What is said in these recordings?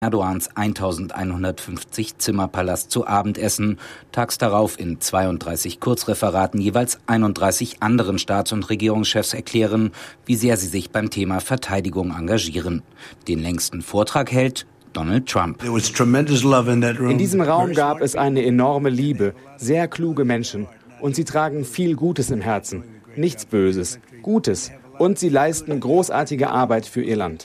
Erdogans 1150 Zimmerpalast zu Abendessen, tags darauf in 32 Kurzreferaten jeweils 31 anderen Staats- und Regierungschefs erklären, wie sehr sie sich beim Thema Verteidigung engagieren. Den längsten Vortrag hält Donald Trump. In diesem Raum gab es eine enorme Liebe, sehr kluge Menschen. Und sie tragen viel Gutes im Herzen. Nichts Böses, Gutes. Und sie leisten großartige Arbeit für ihr Land.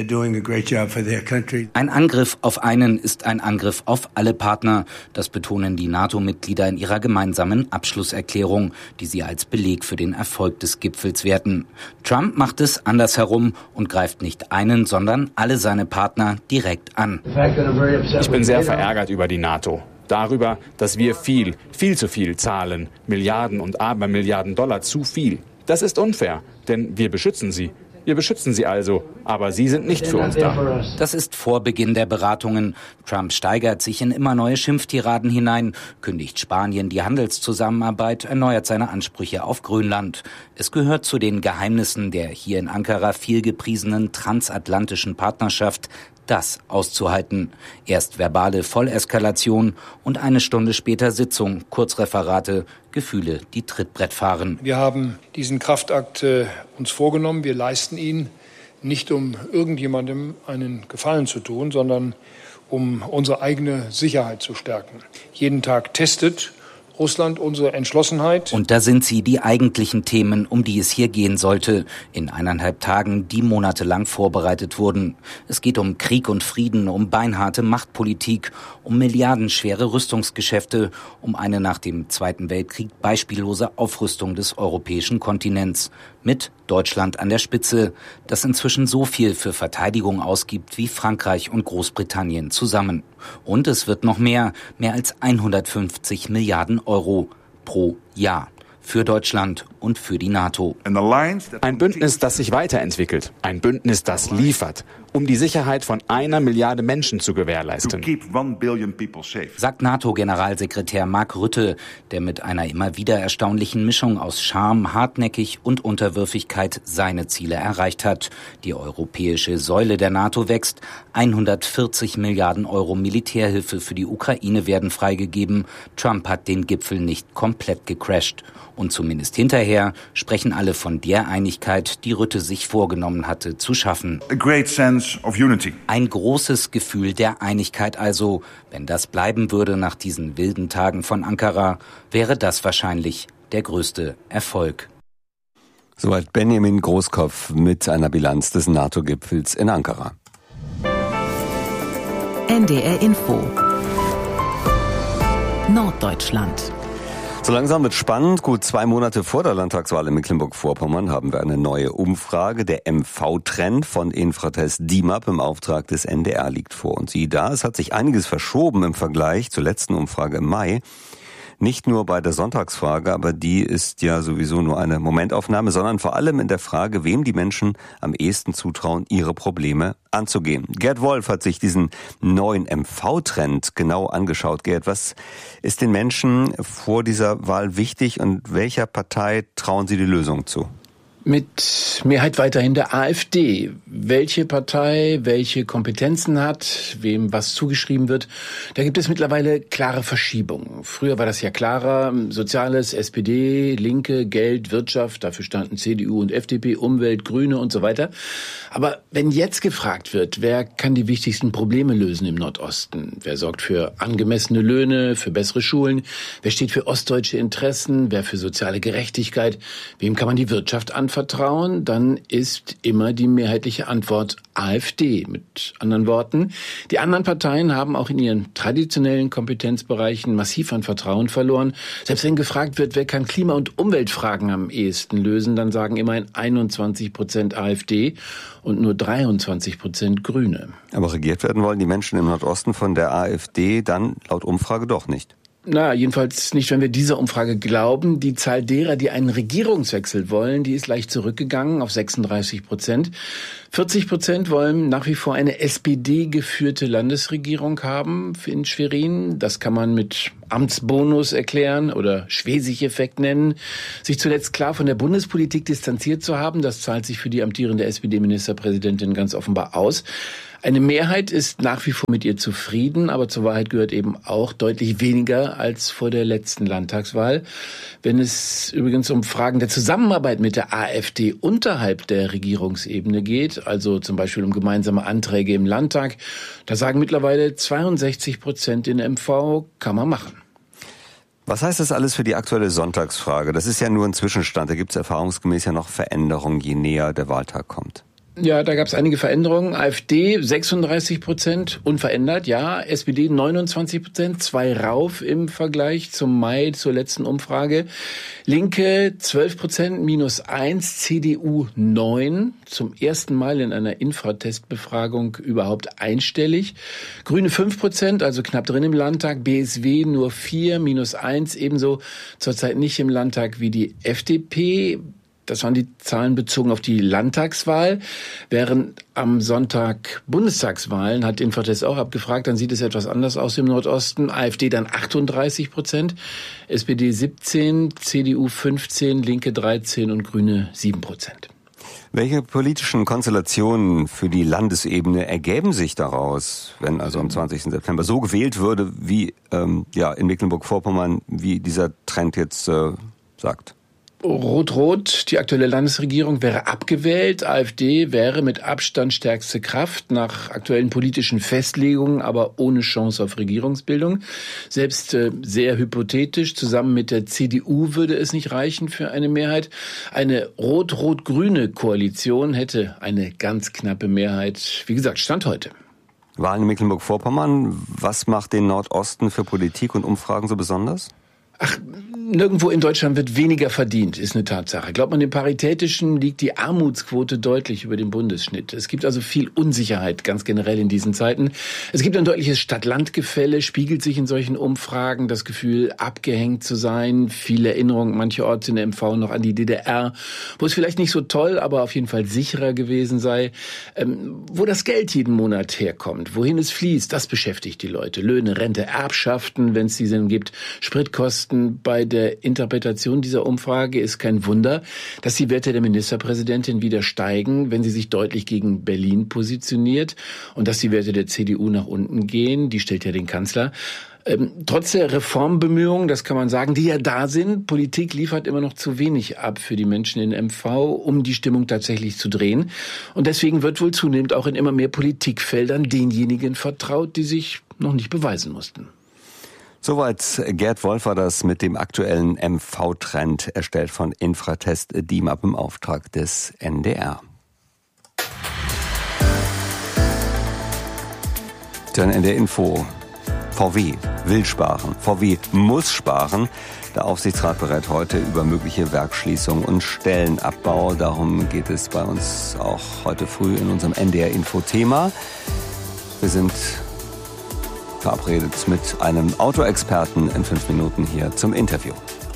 Ein Angriff auf einen ist ein Angriff auf alle Partner. Das betonen die NATO-Mitglieder in ihrer gemeinsamen Abschlusserklärung, die sie als Beleg für den Erfolg des Gipfels werten. Trump macht es andersherum und greift nicht einen, sondern alle seine Partner direkt an. Ich bin sehr verärgert über die NATO. Darüber, dass wir viel zu viel zahlen. Milliarden und Abermilliarden Dollar zu viel. Das ist unfair, denn wir beschützen sie. Wir beschützen sie also, aber sie sind nicht für uns da. Das ist vor Beginn der Beratungen. Trump steigert sich in immer neue Schimpftiraden hinein, kündigt Spanien die Handelszusammenarbeit, erneuert seine Ansprüche auf Grönland. Es gehört zu den Geheimnissen der hier in Ankara viel gepriesenen transatlantischen Partnerschaft, das auszuhalten. Erst verbale Volleskalation und eine Stunde später Sitzung, Kurzreferate, Gefühle, die Trittbrett fahren. Wir haben diesen Kraftakt uns vorgenommen. Wir leisten ihn nicht, um irgendjemandem einen Gefallen zu tun, sondern um unsere eigene Sicherheit zu stärken. Jeden Tag testet Russland unsere Entschlossenheit. Und da sind sie, die eigentlichen Themen, um die es hier gehen sollte, in 1,5 Tagen, die monatelang vorbereitet wurden. Es geht um Krieg und Frieden, um beinharte Machtpolitik, um milliardenschwere Rüstungsgeschäfte, um eine nach dem Zweiten Weltkrieg beispiellose Aufrüstung des europäischen Kontinents. Mit Deutschland an der Spitze, das inzwischen so viel für Verteidigung ausgibt wie Frankreich und Großbritannien zusammen. Und es wird noch mehr als 150 Milliarden Euro pro Jahr für Deutschland und für die NATO. Ein Bündnis, das sich weiterentwickelt. Ein Bündnis, das liefert, um die Sicherheit von 1 Milliarde Menschen zu gewährleisten. Sagt NATO-Generalsekretär Mark Rutte, der mit einer immer wieder erstaunlichen Mischung aus Charme, hartnäckig und Unterwürfigkeit seine Ziele erreicht hat. Die europäische Säule der NATO wächst. 140 Milliarden Euro Militärhilfe für die Ukraine werden freigegeben. Trump hat den Gipfel nicht komplett gecrasht. Und zumindest hinterher sprechen alle von der Einigkeit, die Rutte sich vorgenommen hatte zu schaffen. Ein großes Gefühl der Einigkeit also. Wenn das bleiben würde nach diesen wilden Tagen von Ankara, wäre das wahrscheinlich der größte Erfolg. Soweit Benjamin Großkopf mit einer Bilanz des NATO-Gipfels in Ankara. NDR Info Norddeutschland. So langsam wird spannend. Gut 2 Monate vor der Landtagswahl in Mecklenburg-Vorpommern haben wir eine neue Umfrage. Der MV-Trend von Infratest DIMAP im Auftrag des NDR liegt vor. Und siehe da, es hat sich einiges verschoben im Vergleich zur letzten Umfrage im Mai. Nicht nur bei der Sonntagsfrage, aber die ist ja sowieso nur eine Momentaufnahme, sondern vor allem in der Frage, wem die Menschen am ehesten zutrauen, ihre Probleme anzugehen. Gerd Wolf hat sich diesen neuen MV-Trend genau angeschaut. Gerd, was ist den Menschen vor dieser Wahl wichtig und welcher Partei trauen Sie die Lösung zu? Mit Mehrheit weiterhin der AfD. Welche Partei welche Kompetenzen hat, wem was zugeschrieben wird, da gibt es mittlerweile klare Verschiebungen. Früher war das ja klarer, Soziales, SPD, Linke, Geld, Wirtschaft, dafür standen CDU und FDP, Umwelt, Grüne und so weiter. Aber wenn jetzt gefragt wird, wer kann die wichtigsten Probleme lösen im Nordosten? Wer sorgt für angemessene Löhne, für bessere Schulen? Wer steht für ostdeutsche Interessen? Wer für soziale Gerechtigkeit? Wem kann man die Wirtschaft anvertrauen? Dann ist immer die mehrheitliche Antwort AfD. Mit anderen Worten, die anderen Parteien haben auch in ihren traditionellen Kompetenzbereichen massiv an Vertrauen verloren. Selbst wenn gefragt wird, wer kann Klima- und Umweltfragen am ehesten lösen, dann sagen immerhin 21% AfD und nur 23% Grüne. Aber regiert werden wollen die Menschen im Nordosten von der AfD dann laut Umfrage doch nicht. Na, jedenfalls nicht, wenn wir dieser Umfrage glauben. Die Zahl derer, die einen Regierungswechsel wollen, die ist leicht zurückgegangen auf 36%. 40% wollen nach wie vor eine SPD-geführte Landesregierung haben in Schwerin. Das kann man mit Amtsbonus erklären oder Schwesig-Effekt nennen, sich zuletzt klar von der Bundespolitik distanziert zu haben. Das zahlt sich für die amtierende SPD-Ministerpräsidentin ganz offenbar aus. Eine Mehrheit ist nach wie vor mit ihr zufrieden, aber zur Wahrheit gehört eben auch deutlich weniger als vor der letzten Landtagswahl. Wenn es übrigens um Fragen der Zusammenarbeit mit der AfD unterhalb der Regierungsebene geht, also zum Beispiel um gemeinsame Anträge im Landtag, da sagen mittlerweile 62% in MV, kann man machen. Was heißt das alles für die aktuelle Sonntagsfrage? Das ist ja nur ein Zwischenstand. Da gibt es erfahrungsgemäß ja noch Veränderungen, je näher der Wahltag kommt. Ja, da gab es einige Veränderungen. AfD 36%, unverändert, ja. SPD 29%, 2 rauf im Vergleich zum Mai, zur letzten Umfrage. Linke 12%, -1, CDU 9, zum ersten Mal in einer Infratestbefragung überhaupt einstellig. Grüne 5%, also knapp drin im Landtag. BSW nur 4, -1, ebenso zurzeit nicht im Landtag wie die FDP. Das waren die Zahlen bezogen auf die Landtagswahl. Während am Sonntag Bundestagswahlen, hat Infratest auch abgefragt, dann sieht es etwas anders aus im Nordosten. AfD dann 38%, SPD 17%, CDU 15%, Linke 13% und Grüne 7%. Welche politischen Konstellationen für die Landesebene ergäben sich daraus, wenn also am 20. September so gewählt würde, wie in Mecklenburg-Vorpommern, wie dieser Trend jetzt sagt? Rot-Rot, die aktuelle Landesregierung wäre abgewählt. AfD wäre mit Abstand stärkste Kraft, nach aktuellen politischen Festlegungen, aber ohne Chance auf Regierungsbildung. Selbst sehr hypothetisch, zusammen mit der CDU würde es nicht reichen für eine Mehrheit. Eine rot-rot-grüne Koalition hätte eine ganz knappe Mehrheit. Wie gesagt, Stand heute. Wahlen in Mecklenburg-Vorpommern, was macht den Nordosten für Politik und Umfragen so besonders? Ach, nirgendwo in Deutschland wird weniger verdient, ist eine Tatsache. Glaubt man dem Paritätischen, liegt die Armutsquote deutlich über dem Bundesschnitt. Es gibt also viel Unsicherheit ganz generell in diesen Zeiten. Es gibt ein deutliches Stadt-Land-Gefälle, spiegelt sich in solchen Umfragen das Gefühl, abgehängt zu sein. Viele Erinnerungen mancherorts in der MV noch an die DDR, wo es vielleicht nicht so toll, aber auf jeden Fall sicherer gewesen sei. Wo das Geld jeden Monat herkommt, wohin es fließt, das beschäftigt die Leute. Löhne, Rente, Erbschaften, wenn es diese gibt, Spritkosten. Bei der Interpretation dieser Umfrage ist kein Wunder, dass die Werte der Ministerpräsidentin wieder steigen, wenn sie sich deutlich gegen Berlin positioniert, und dass die Werte der CDU nach unten gehen. Die stellt ja den Kanzler. Trotz der Reformbemühungen, das kann man sagen, die ja da sind, Politik liefert immer noch zu wenig ab für die Menschen in MV, um die Stimmung tatsächlich zu drehen. Und deswegen wird wohl zunehmend auch in immer mehr Politikfeldern denjenigen vertraut, die sich noch nicht beweisen mussten. Soweit Gerd Wolf war das mit dem aktuellen MV-Trend, erstellt von Infratest DIMAP im Auftrag des NDR. Dann in der Info. VW will sparen. VW muss sparen. Der Aufsichtsrat berät heute über mögliche Werksschließungen und Stellenabbau. Darum geht es bei uns auch heute früh in unserem NDR-Info-Thema. Wir sind verabredet mit einem Autoexperten in 5 Minuten hier zum Interview.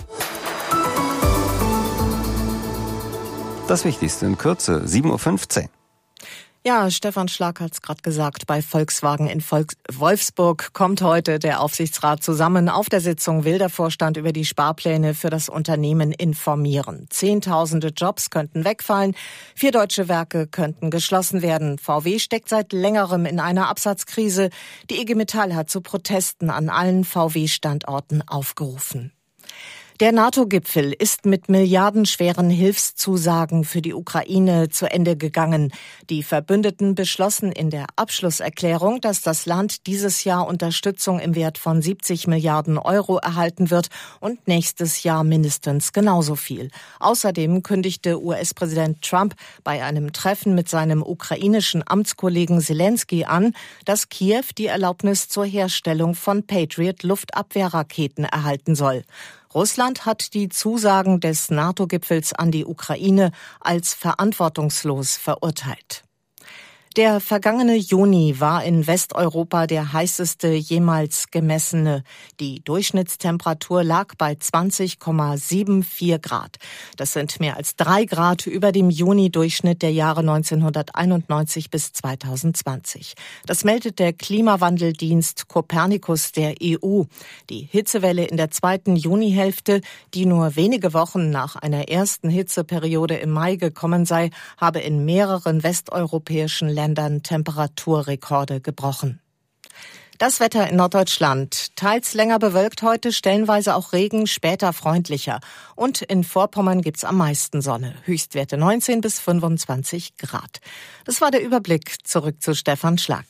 Das Wichtigste in Kürze, 7.15 Uhr. Ja, Stefan Schlag hat's gerade gesagt, bei Volkswagen in Wolfsburg kommt heute der Aufsichtsrat zusammen. Auf der Sitzung will der Vorstand über die Sparpläne für das Unternehmen informieren. Zehntausende Jobs könnten wegfallen, 4 deutsche Werke könnten geschlossen werden. VW steckt seit längerem in einer Absatzkrise. Die IG Metall hat zu Protesten an allen VW-Standorten aufgerufen. Der NATO-Gipfel ist mit milliardenschweren Hilfszusagen für die Ukraine zu Ende gegangen. Die Verbündeten beschlossen in der Abschlusserklärung, dass das Land dieses Jahr Unterstützung im Wert von 70 Milliarden Euro erhalten wird und nächstes Jahr mindestens genauso viel. Außerdem kündigte US-Präsident Trump bei einem Treffen mit seinem ukrainischen Amtskollegen Zelensky an, dass Kiew die Erlaubnis zur Herstellung von Patriot-Luftabwehrraketen erhalten soll. Russland hat die Zusagen des NATO-Gipfels an die Ukraine als verantwortungslos verurteilt. Der vergangene Juni war in Westeuropa der heißeste jemals gemessene. Die Durchschnittstemperatur lag bei 20,74 Grad. Das sind mehr als 3 Grad über dem Juni-Durchschnitt der Jahre 1991 bis 2020. Das meldet der Klimawandeldienst Copernicus der EU. Die Hitzewelle in der zweiten Junihälfte, die nur wenige Wochen nach einer ersten Hitzeperiode im Mai gekommen sei, habe in mehreren westeuropäischen Ländern Temperaturrekorde gebrochen. Das Wetter in Norddeutschland. Teils länger bewölkt heute, stellenweise auch Regen, später freundlicher. Und in Vorpommern gibt's am meisten Sonne. Höchstwerte 19 bis 25 Grad. Das war der Überblick. Zurück zu Stefan Schlag.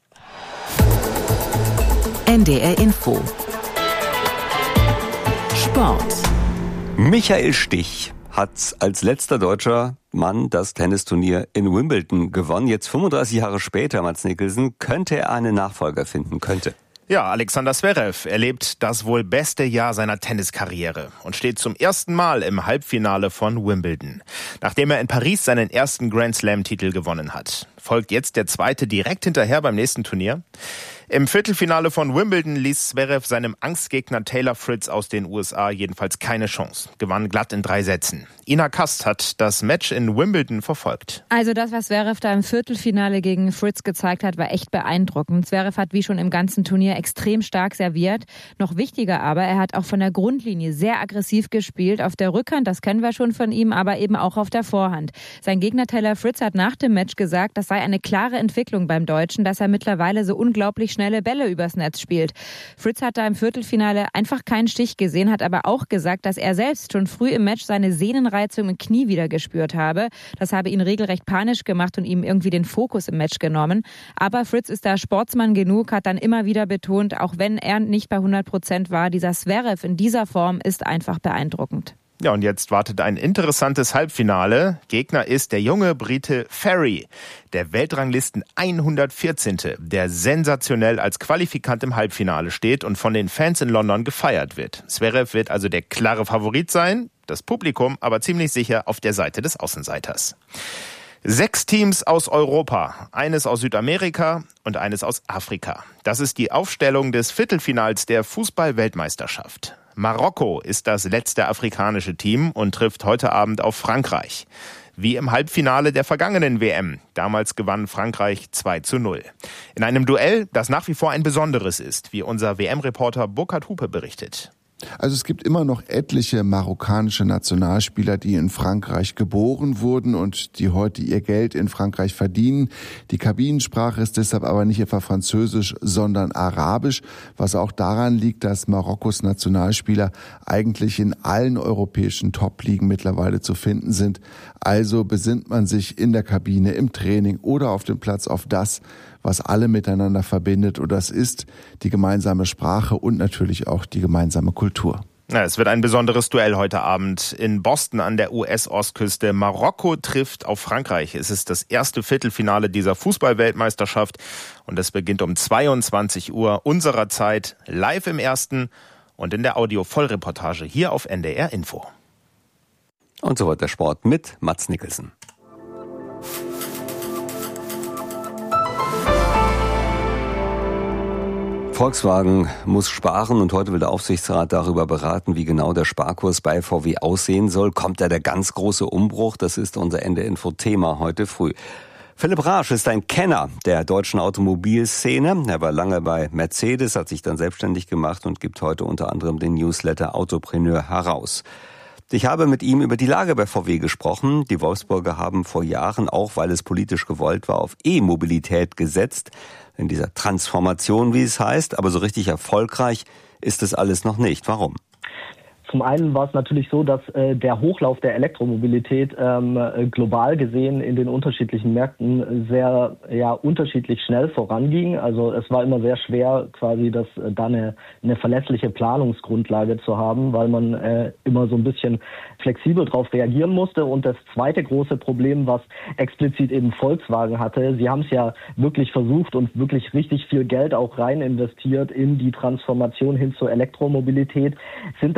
NDR Info. Sport. Michael Stich hat als letzter deutscher Mann das Tennisturnier in Wimbledon gewonnen. Jetzt 35 Jahre später, Mads Nicholson, könnte er einen Nachfolger finden, Ja, Alexander Zverev erlebt das wohl beste Jahr seiner Tenniskarriere und steht zum ersten Mal im Halbfinale von Wimbledon. Nachdem er in Paris seinen ersten Grand-Slam-Titel gewonnen hat, folgt jetzt der zweite direkt hinterher beim nächsten Turnier. Im Viertelfinale von Wimbledon ließ Zverev seinem Angstgegner Taylor Fritz aus den USA jedenfalls keine Chance. Gewann glatt in 3 Sätzen. Ina Kast hat das Match in Wimbledon verfolgt. Also das, was Zverev da im Viertelfinale gegen Fritz gezeigt hat, war echt beeindruckend. Zverev hat wie schon im ganzen Turnier extrem stark serviert. Noch wichtiger aber, er hat auch von der Grundlinie sehr aggressiv gespielt. Auf der Rückhand, das kennen wir schon von ihm, aber eben auch auf der Vorhand. Sein Gegner Taylor Fritz hat nach dem Match gesagt, das sei eine klare Entwicklung beim Deutschen, dass er mittlerweile so unglaublich schnelle Bälle übers Netz spielt. Fritz hat da im Viertelfinale einfach keinen Stich gesehen, hat aber auch gesagt, dass er selbst schon früh im Match seine Sehnenreizung im Knie wieder gespürt habe. Das habe ihn regelrecht panisch gemacht und ihm irgendwie den Fokus im Match genommen. Aber Fritz ist da Sportsmann genug, hat dann immer wieder betont, auch wenn er nicht bei 100% war, dieser Zverev in dieser Form ist einfach beeindruckend. Ja, und jetzt wartet ein interessantes Halbfinale. Gegner ist der junge Brite Ferry, der Weltranglisten 114., der sensationell als Qualifikant im Halbfinale steht und von den Fans in London gefeiert wird. Zverev wird also der klare Favorit sein, das Publikum aber ziemlich sicher auf der Seite des Außenseiters. 6 Teams aus Europa, eines aus Südamerika und eines aus Afrika. Das ist die Aufstellung des Viertelfinals der Fußball-Weltmeisterschaft. Marokko ist das letzte afrikanische Team und trifft heute Abend auf Frankreich. Wie im Halbfinale der vergangenen WM. Damals gewann Frankreich 2:0. In einem Duell, das nach wie vor ein besonderes ist, wie unser WM-Reporter Burkhard Hupe berichtet. Also es gibt immer noch etliche marokkanische Nationalspieler, die in Frankreich geboren wurden und die heute ihr Geld in Frankreich verdienen. Die Kabinensprache ist deshalb aber nicht etwa Französisch, sondern Arabisch, was auch daran liegt, dass Marokkos Nationalspieler eigentlich in allen europäischen Top-Ligen mittlerweile zu finden sind. Also besinnt man sich in der Kabine, im Training oder auf dem Platz auf das, was alle miteinander verbindet, und das ist die gemeinsame Sprache und natürlich auch die gemeinsame Kultur. Ja, es wird ein besonderes Duell heute Abend in Boston an der US-Ostküste. Marokko trifft auf Frankreich. Es ist das erste Viertelfinale dieser Fußball-Weltmeisterschaft und es beginnt um 22 Uhr unserer Zeit live im Ersten und in der Audio-Vollreportage hier auf NDR Info. Und so wird der Sport mit Mads Nicholson. Volkswagen muss sparen und heute will der Aufsichtsrat darüber beraten, wie genau der Sparkurs bei VW aussehen soll. Kommt da der ganz große Umbruch? Das ist unser NDR-Info-Thema heute früh. Philipp Raasch ist ein Kenner der deutschen Automobilszene. Er war lange bei Mercedes, hat sich dann selbstständig gemacht und gibt heute unter anderem den Newsletter Autopreneur heraus. Ich habe mit ihm über die Lage bei VW gesprochen. Die Wolfsburger haben vor Jahren, auch weil es politisch gewollt war, auf E-Mobilität gesetzt. In dieser Transformation, wie es heißt, aber so richtig erfolgreich ist es alles noch nicht. Warum? Zum einen war es natürlich so, dass der Hochlauf der Elektromobilität global gesehen in den unterschiedlichen Märkten sehr unterschiedlich schnell voranging. Also es war immer sehr schwer, quasi da eine verlässliche Planungsgrundlage zu haben, weil man immer so ein bisschen flexibel darauf reagieren musste. Und das zweite große Problem, was explizit eben Volkswagen hatte, sie haben es ja wirklich versucht und wirklich richtig viel Geld auch rein investiert in die Transformation hin zur Elektromobilität, sind dann aber eher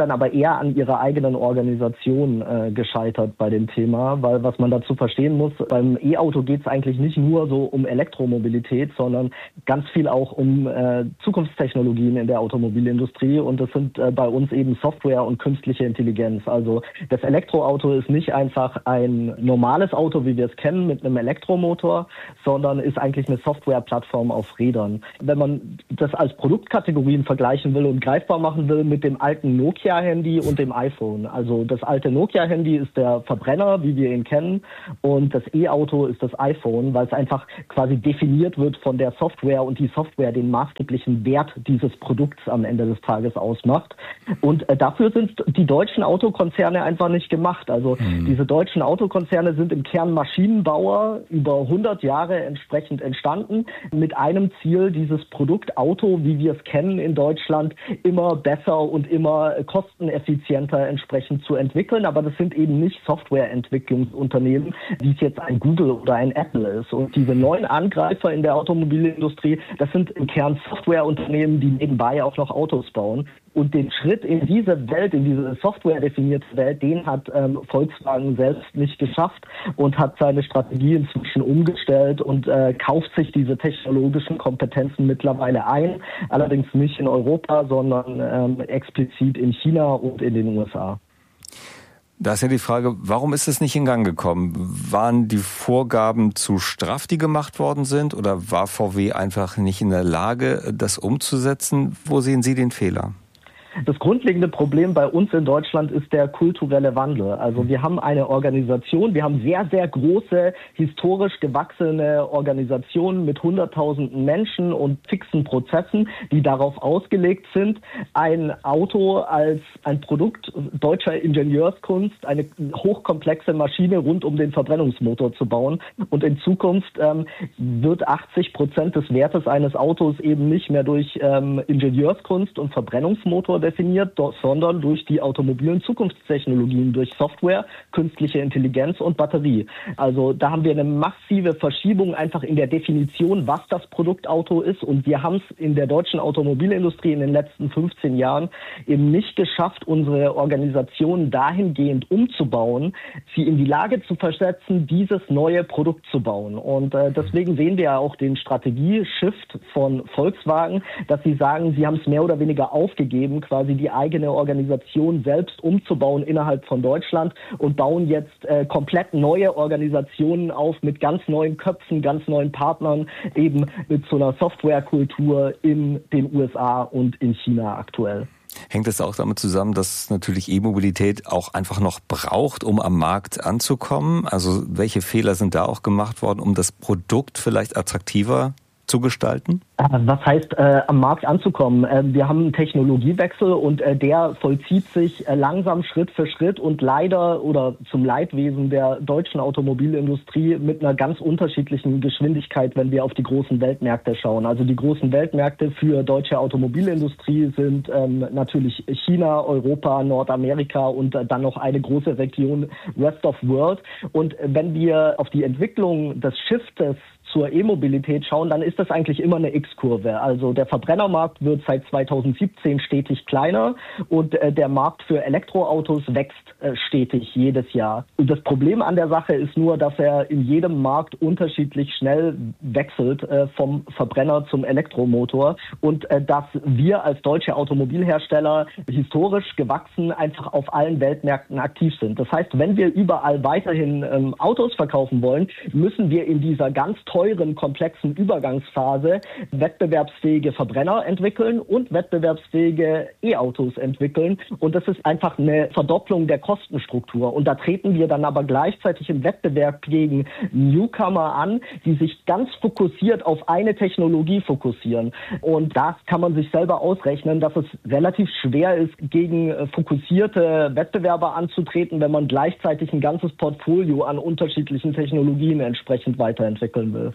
eher an ihrer eigenen Organisation gescheitert bei dem Thema, weil was man dazu verstehen muss, beim E-Auto geht es eigentlich nicht nur so um Elektromobilität, sondern ganz viel auch um Zukunftstechnologien in der Automobilindustrie, und das sind bei uns eben Software und künstliche Intelligenz. Also das Elektroauto ist nicht einfach ein normales Auto, wie wir es kennen, mit einem Elektromotor, sondern ist eigentlich eine Softwareplattform auf Rädern. Wenn man das als Produktkategorien vergleichen will und greifbar machen will mit dem alten Nokia-Handy und dem iPhone. Also das alte Nokia-Handy ist der Verbrenner, wie wir ihn kennen, und das E-Auto ist das iPhone, weil es einfach quasi definiert wird von der Software und die Software den maßgeblichen Wert dieses Produkts am Ende des Tages ausmacht. Und dafür sind die deutschen Autokonzerne einfach nicht gemacht. Also diese deutschen Autokonzerne sind im Kern Maschinenbauer, über 100 Jahre entsprechend entstanden, mit einem Ziel, dieses Produkt Auto, wie wir es kennen in Deutschland, immer besser und immer kosteneffizienter entsprechend zu entwickeln. Aber das sind eben nicht Softwareentwicklungsunternehmen, wie es jetzt ein Google oder ein Apple ist. Und diese neuen Angreifer in der Automobilindustrie, das sind im Kern Softwareunternehmen, die nebenbei auch noch Autos bauen. Und den Schritt in diese Welt, in diese softwaredefinierte Welt, den hat Volkswagen selbst nicht geschafft und hat seine Strategie inzwischen umgestellt und kauft sich diese technologischen Kompetenzen mittlerweile ein. Allerdings nicht in Europa, sondern explizit in China und in den USA. Da ist ja die Frage, warum ist es nicht in Gang gekommen? Waren die Vorgaben zu straff, die gemacht worden sind, oder war VW einfach nicht in der Lage, das umzusetzen? Wo sehen Sie den Fehler? Das grundlegende Problem bei uns in Deutschland ist der kulturelle Wandel. Also wir haben eine Organisation, wir haben sehr, sehr große, historisch gewachsene Organisationen mit 100.000 Menschen und fixen Prozessen, die darauf ausgelegt sind, ein Auto als ein Produkt deutscher Ingenieurskunst, eine hochkomplexe Maschine rund um den Verbrennungsmotor zu bauen. Und in Zukunft wird 80% des Wertes eines Autos eben nicht mehr durch Ingenieurskunst und Verbrennungsmotor definiert, sondern durch die automobilen Zukunftstechnologien, durch Software, künstliche Intelligenz und Batterie. Also da haben wir eine massive Verschiebung einfach in der Definition, was das Produktauto ist. Und wir haben es in der deutschen Automobilindustrie in den letzten 15 Jahren eben nicht geschafft, unsere Organisation dahingehend umzubauen, sie in die Lage zu versetzen, dieses neue Produkt zu bauen. Und deswegen sehen wir ja auch den Strategie-Shift von Volkswagen, dass sie sagen, sie haben es mehr oder weniger aufgegeben, quasi die eigene Organisation selbst umzubauen innerhalb von Deutschland, und bauen jetzt komplett neue Organisationen auf mit ganz neuen Köpfen, ganz neuen Partnern, eben mit so einer Softwarekultur in den USA und in China aktuell. Hängt es auch damit zusammen, dass natürlich E-Mobilität auch einfach noch braucht, um am Markt anzukommen? Also welche Fehler sind da auch gemacht worden, um das Produkt vielleicht attraktiver zu gestalten? Was heißt, am Markt anzukommen? Wir haben einen Technologiewechsel, und der vollzieht sich langsam Schritt für Schritt und leider oder zum Leidwesen der deutschen Automobilindustrie mit einer ganz unterschiedlichen Geschwindigkeit, wenn wir auf die großen Weltmärkte schauen. Also die großen Weltmärkte für deutsche Automobilindustrie sind natürlich China, Europa, Nordamerika und dann noch eine große Region Rest of World. Und wenn wir auf die Entwicklung des Shiftes zur E-Mobilität schauen, dann ist das eigentlich immer eine X-Kurve. Also der Verbrennermarkt wird seit 2017 stetig kleiner und der Markt für Elektroautos wächst stetig jedes Jahr. Und das Problem an der Sache ist nur, dass er in jedem Markt unterschiedlich schnell wechselt vom Verbrenner zum Elektromotor, und dass wir als deutsche Automobilhersteller historisch gewachsen einfach auf allen Weltmärkten aktiv sind. Das heißt, wenn wir überall weiterhin Autos verkaufen wollen, müssen wir in dieser ganz teuren, komplexen Übergangsphase wettbewerbsfähige Verbrenner entwickeln und wettbewerbsfähige E-Autos entwickeln. Und das ist einfach eine Verdopplung der Kostenstruktur. Und da treten wir dann aber gleichzeitig im Wettbewerb gegen Newcomer an, die sich ganz fokussiert auf eine Technologie fokussieren. Und das kann man sich selber ausrechnen, dass es relativ schwer ist, gegen fokussierte Wettbewerber anzutreten, wenn man gleichzeitig ein ganzes Portfolio an unterschiedlichen Technologien entsprechend weiterentwickeln will.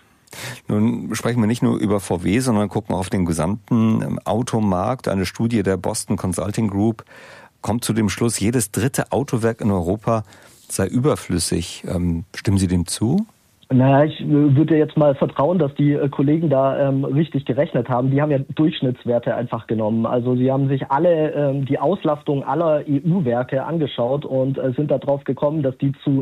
Nun sprechen wir nicht nur über VW, sondern gucken auf den gesamten Automarkt. Eine Studie der Boston Consulting Group kommt zu dem Schluss, jedes dritte Autowerk in Europa sei überflüssig. Stimmen Sie dem zu? Naja, ich würde jetzt mal vertrauen, dass die Kollegen da richtig gerechnet haben. Die haben ja Durchschnittswerte einfach genommen. Also sie haben sich alle die Auslastung aller EU-Werke angeschaut und sind darauf gekommen, dass die zu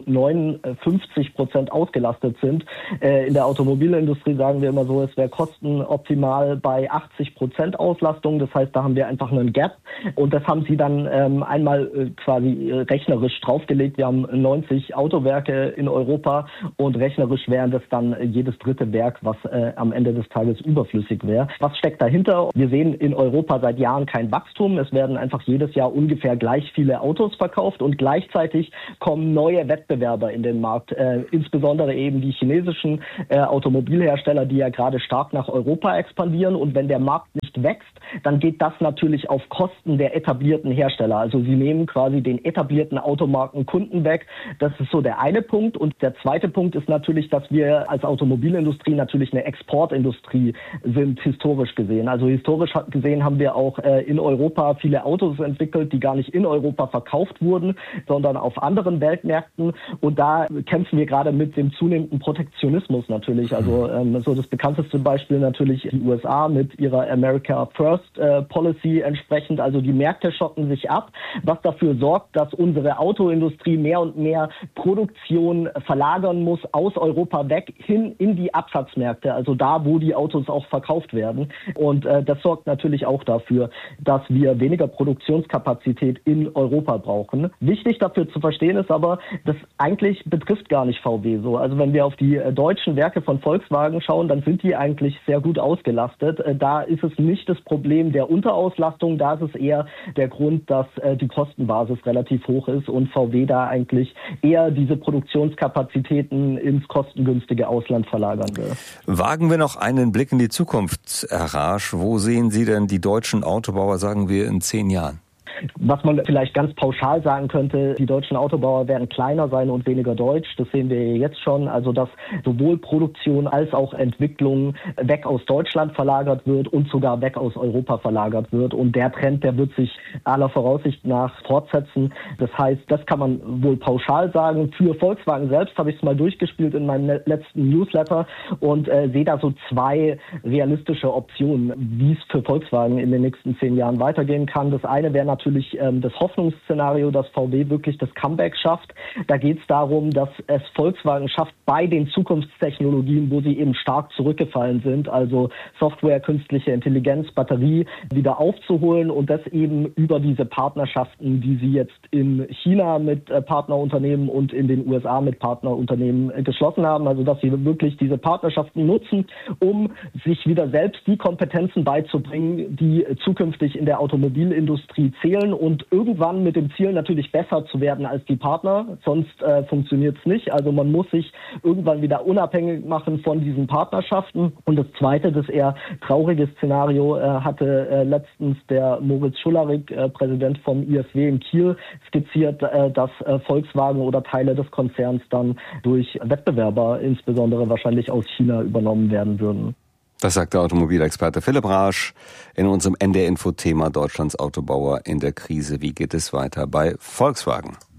59% ausgelastet sind. In der Automobilindustrie sagen wir immer so, es wäre kostenoptimal bei 80% Auslastung. Das heißt, da haben wir einfach einen Gap. Und das haben sie dann einmal quasi rechnerisch draufgelegt. Wir haben 90 Autowerke in Europa und rechnerisch wäre das dann jedes dritte Werk, was am Ende des Tages überflüssig wäre. Was steckt dahinter? Wir sehen in Europa seit Jahren kein Wachstum. Es werden einfach jedes Jahr ungefähr gleich viele Autos verkauft und gleichzeitig kommen neue Wettbewerber in den Markt. Insbesondere eben die chinesischen Automobilhersteller, die ja gerade stark nach Europa expandieren. Und wenn der Markt nicht wächst, dann geht das natürlich auf Kosten der etablierten Hersteller. Also sie nehmen quasi den etablierten Automarken Kunden weg. Das ist so der eine Punkt. Und der zweite Punkt ist natürlich, dass wir als Automobilindustrie natürlich eine Exportindustrie sind, historisch gesehen. Also historisch gesehen haben wir auch in Europa viele Autos entwickelt, die gar nicht in Europa verkauft wurden, sondern auf anderen Weltmärkten. Und da kämpfen wir gerade mit dem zunehmenden Protektionismus natürlich. Also so das bekannteste Beispiel natürlich die USA mit ihrer America First Policy entsprechend. Also die Märkte schotten sich ab, was dafür sorgt, dass unsere Autoindustrie mehr und mehr Produktion verlagern muss aus Europa weg hin in die Absatzmärkte, also da, wo die Autos auch verkauft werden. Und das sorgt natürlich auch dafür, dass wir weniger Produktionskapazität in Europa brauchen. Wichtig dafür zu verstehen ist aber, das eigentlich betrifft gar nicht VW so. Also wenn wir auf die deutschen Werke von Volkswagen schauen, dann sind die eigentlich sehr gut ausgelastet. Da ist es nicht das Problem der Unterauslastung, da ist es eher der Grund, dass die Kostenbasis relativ hoch ist und VW da eigentlich eher diese Produktionskapazitäten ins kostengünstige Ausland verlagern will. Wagen wir noch einen Blick in die Zukunft, Herr Raasch. Wo sehen Sie denn die deutschen Autobauer, sagen wir, in 10 Jahren? Was man vielleicht ganz pauschal sagen könnte, die deutschen Autobauer werden kleiner sein und weniger deutsch. Das sehen wir jetzt schon. Also dass sowohl Produktion als auch Entwicklung weg aus Deutschland verlagert wird und sogar weg aus Europa verlagert wird. Und der Trend, der wird sich aller Voraussicht nach fortsetzen. Das heißt, das kann man wohl pauschal sagen. Für Volkswagen selbst habe ich es mal durchgespielt in meinem letzten Newsletter und sehe da so 2 realistische Optionen, wie es für Volkswagen in den nächsten 10 Jahren weitergehen kann. Das eine wäre natürlich das Hoffnungsszenario, dass VW wirklich das Comeback schafft. Da geht es darum, dass es Volkswagen schafft, bei den Zukunftstechnologien, wo sie eben stark zurückgefallen sind, also Software, künstliche Intelligenz, Batterie, wieder aufzuholen und das eben über diese Partnerschaften, die sie jetzt in China mit Partnerunternehmen und in den USA mit Partnerunternehmen geschlossen haben. Also dass sie wirklich diese Partnerschaften nutzen, um sich wieder selbst die Kompetenzen beizubringen, die zukünftig in der Automobilindustrie zählen und irgendwann mit dem Ziel natürlich besser zu werden als die Partner, sonst funktioniert es nicht. Also man muss sich irgendwann wieder unabhängig machen von diesen Partnerschaften. Und das zweite, das eher traurige Szenario, hatte letztens der Moritz Schularik, Präsident vom ISW in Kiel, skizziert, dass Volkswagen oder Teile des Konzerns dann durch Wettbewerber, insbesondere wahrscheinlich aus China, übernommen werden würden. Das sagt der Automobilexperte Philipp Raasch in unserem NDR-Info-Thema Deutschlands Autobauer in der Krise. Wie geht es weiter bei Volkswagen?